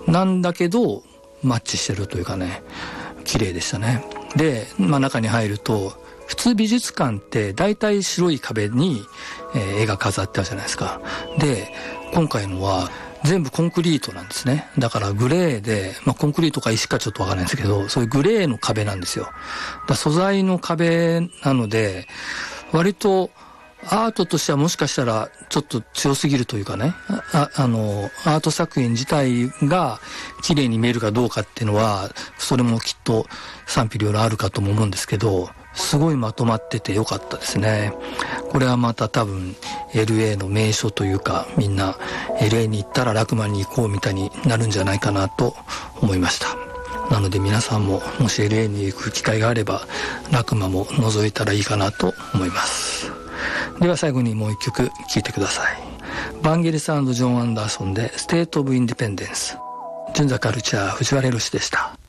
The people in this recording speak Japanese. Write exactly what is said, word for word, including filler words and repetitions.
なんだけどマッチしてるというかね、綺麗でしたね。で、まあ、中に入ると普通美術館って大体白い壁に、えー、絵が飾ってあるじゃないですか。で、今回のは全部コンクリートなんですね。だからグレーで、まあ、コンクリートか石かちょっとわからないんですけど、そういうグレーの壁なんですよ。だ素材の壁なので割とアートとしてはもしかしたらちょっと強すぎるというかね、あ, あのアート作品自体が綺麗に見えるかどうかっていうのは、それもきっと賛否両論あるかとも思うんですけど、すごいまとまっててよかったですね。これはまた多分 エルエー の名所というか、みんな エルエー に行ったらラクマに行こうみたいになるんじゃないかなと思いました。なので皆さんももし エルエー に行く機会があればラクマも覗いたらいいかなと思います。では最後にもう一曲聴いてください。バンゲリス&ジョン・アンダーソンでステート・オブ・インディペンデンス。純座カルチャー藤原宏でした。